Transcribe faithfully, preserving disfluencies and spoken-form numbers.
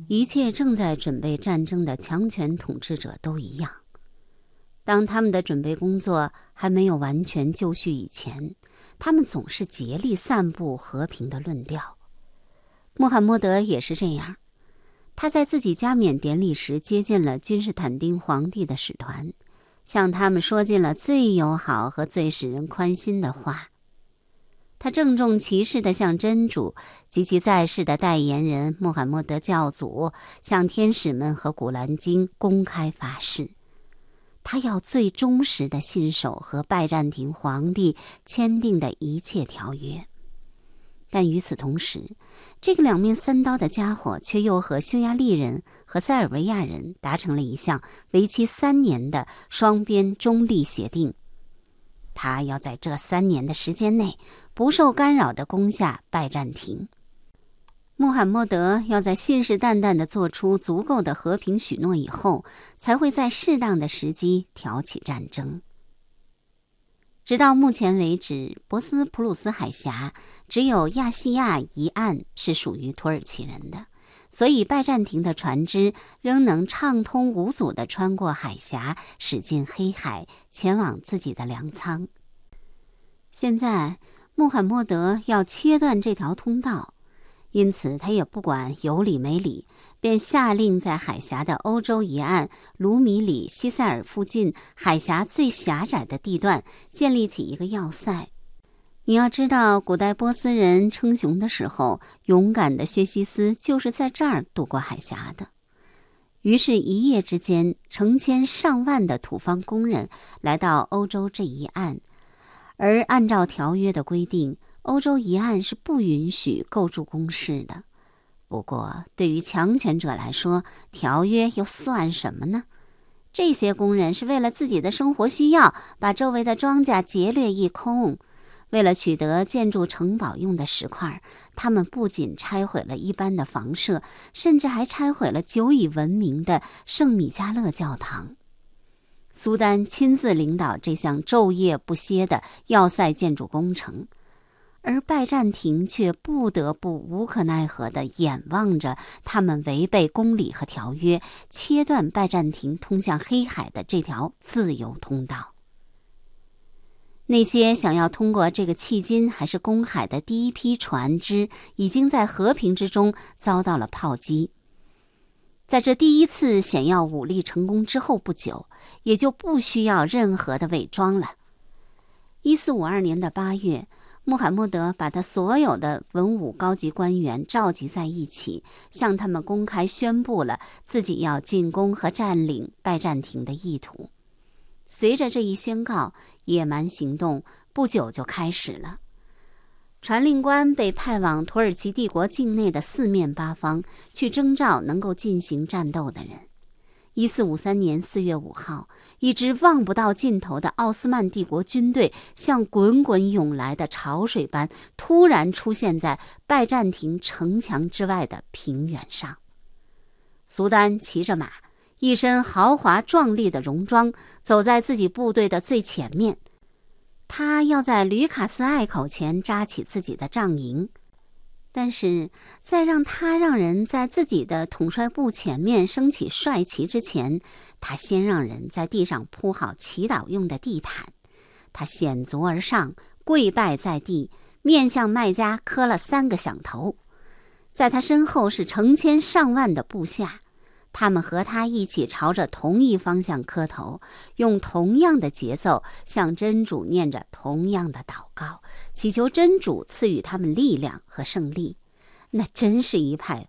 一切正在准备战争的强权统治者都一样。当他们的准备工作还没有完全就绪以前，他们总是竭力散布和平的论调。穆罕默德也是这样，他在自己加冕典礼时接见了君士坦丁皇帝的使团，向他们说尽了最友好和最使人宽心的话。他郑重其事地向真主及其在世的代言人穆罕默德教祖、向天使们和古兰经公开发誓，他要最忠实地信守和拜占庭皇帝签订的一切条约。但与此同时，这个两面三刀的家伙却又和匈牙利人和塞尔维亚人达成了一项为期三年的双边中立协定。他要在这三年的时间内不受干扰地攻下拜占庭。穆罕默德要在信誓旦旦地做出足够的和平许诺以后，才会在适当的时机挑起战争。直到目前为止，博斯普鲁斯海峡只有亚细亚一岸是属于土耳其人的，所以拜占庭的船只仍能畅通无阻地穿过海峡，驶进黑海，前往自己的粮仓。现在穆罕默德要切断这条通道，因此他也不管有理没理，便下令在海峡的欧洲一岸卢米里西塞尔附近海峡最狭窄的地段建立起一个要塞。你要知道，古代波斯人称雄的时候，勇敢的薛西斯就是在这儿渡过海峡的。于是一夜之间，成千上万的土方工人来到欧洲这一岸，而按照条约的规定，欧洲一岸是不允许构筑工事的。不过对于强权者来说，条约又算什么呢？这些工人是为了自己的生活需要，把周围的庄稼劫掠一空。为了取得建筑城堡用的石块，他们不仅拆毁了一般的房舍，甚至还拆毁了久已闻名的圣米迦勒教堂。苏丹亲自领导这项昼夜不歇的要塞建筑工程，而拜占庭却不得不无可奈何地眼望着他们违背公理和条约，切断拜占庭通向黑海的这条自由通道。那些想要通过这个迄今还是公海的第一批船只，已经在和平之中遭到了炮击。在这第一次险要武力成功之后不久，也就不需要任何的伪装了。一四五二年的八月，穆罕默德把他所有的文武高级官员召集在一起，向他们公开宣布了自己要进攻和占领拜占庭的意图。随着这一宣告，野蛮行动不久就开始了。传令官被派往土耳其帝国境内的四面八方，去征召能够进行战斗的人。一四五三年四月五号，一支望不到尽头的奥斯曼帝国军队像滚滚涌来的潮水般，突然出现在拜占庭城墙之外的平原上。苏丹骑着马，一身豪华壮丽的戎装，走在自己部队的最前面。他要在吕卡斯隘口前扎起自己的帐营，但是在让他让人在自己的统帅部前面升起帅旗之前，他先让人在地上铺好祈祷用的地毯。他险足而上，跪拜在地，面向麦加磕了三个响头。在他身后是成千上万的部下，他们和他一起朝着同一方向磕头，用同样的节奏向真主念着同样的祷告，祈求真主赐予他们力量和胜利。那真是一派